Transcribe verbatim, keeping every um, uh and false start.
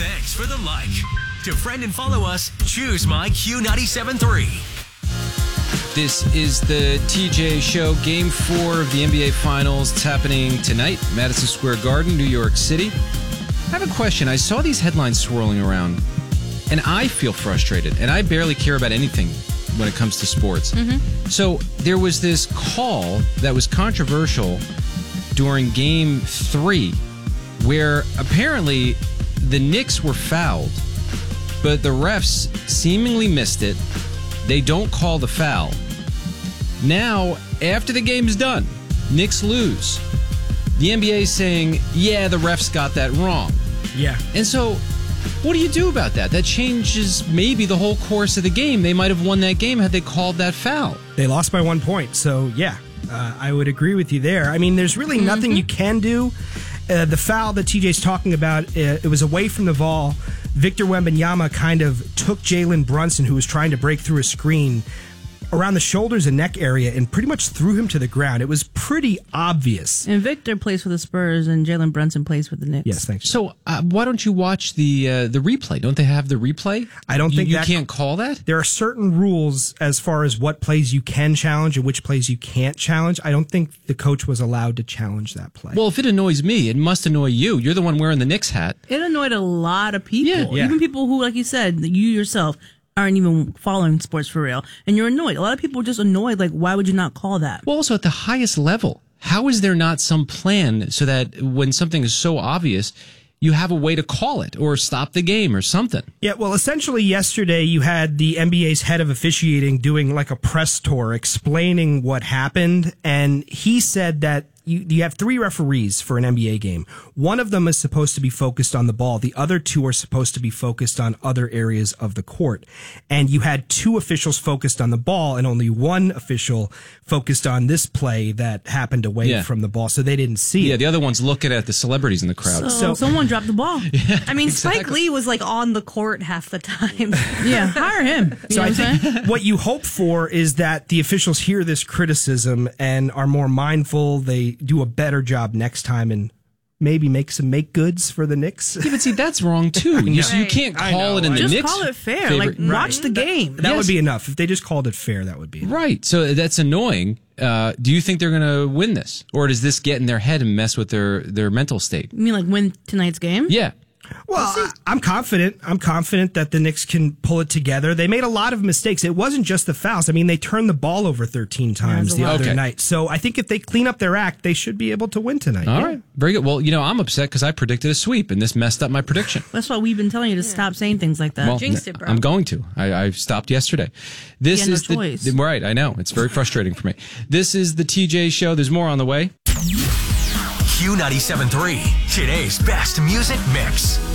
Thanks for the like. To friend and follow us, choose my Q ninety-seven point three. This is the T J Show, Game four of the N B A Finals. It's happening tonight, Madison Square Garden, New York City. I have a question. I saw these headlines swirling around, and I feel frustrated, and I barely care about anything when it comes to sports. Mm-hmm. So there was this call that was controversial during Game three, where apparently the Knicks were fouled, but the refs seemingly missed it. They don't call the foul. Now, after the game's done, Knicks lose. The N B A is saying, yeah, the refs got that wrong. Yeah. And so, what do you do about that? That changes maybe the whole course of the game. They might have won that game had they called that foul. They lost by one point, so yeah, uh, I would agree with you there. I mean, there's really mm-hmm. nothing you can do. Uh, the foul that T J's talking about, uh, it was away from the ball. Victor Wembanyama kind of took Jalen Brunson, who was trying to break through a screen, around the shoulders and neck area and pretty much threw him to the ground. It was pretty obvious. And Victor plays for the Spurs and Jalen Brunson plays for the Knicks. Yes, thanks. So uh, why don't you watch the uh, the replay? Don't they have the replay? I don't think you, you that, can't call that? There are certain rules as far as what plays you can challenge and which plays you can't challenge. I don't think the coach was allowed to challenge that play. Well, if it annoys me, it must annoy you. You're the one wearing the Knicks hat. It annoyed a lot of people. Yeah, yeah. Even people who, like you said, you yourself aren't even following sports for real, and you're annoyed. A lot of people are just annoyed, like, why would you not call that? Well, also at the highest level, how is there not some plan so that when something is so obvious, you have a way to call it or stop the game or something? Yeah, well, essentially yesterday you had the N B A's head of officiating doing like a press tour explaining what happened, and he said that You, you have three referees for an N B A game. One of them is supposed to be focused on the ball. The other two are supposed to be focused on other areas of the court. And you had two officials focused on the ball and only one official focused on this play that happened away Yeah. from the ball. So they didn't see Yeah, it. the other one's looking at the celebrities in the crowd. So, So- someone dropped the ball. I mean, Spike exactly. Lee was like on the court half the time. Yeah, hire him. You So know I what I'm saying? think what you hope for is that the officials hear this criticism and are more mindful. They do a better job next time and maybe make some make goods for the Knicks. Yeah, but see, that's wrong too. You, you can't I call know, it in I the Just Knicks. call it fair. favorite- Like, watch the game. That Yes. would be enough. If they just called it fair, that would be enough. Right. So that's annoying. Uh, do you think they're going to win this? Or does this get in their head and mess with their, their mental state? You mean like win tonight's game? Yeah. Well, I, I'm confident. I'm confident that the Knicks can pull it together. They made a lot of mistakes. It wasn't just the fouls. I mean, they turned the ball over thirteen times a the lot. other Okay. night. So I think if they clean up their act, they should be able to win tonight. All Yeah. right. Very good. Well, you know, I'm upset because I predicted a sweep and this messed up my prediction. That's why we've been telling you to stop saying things like that. Well, Jinxed it, bro. I'm going to. I, I stopped yesterday. This You had no is the, choice. the right. I know it's very frustrating for me. This is the T J Show. There's more on the way. Q ninety-seven point three, today's best music mix.